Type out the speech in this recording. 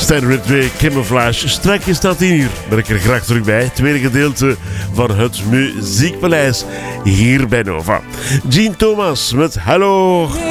Standard 2 Camouflage. Strakjes staat hier. Ben ik er graag terug bij. Tweede gedeelte van het Muziekpaleis hier bij Nova. Gene Thomas met Hallo.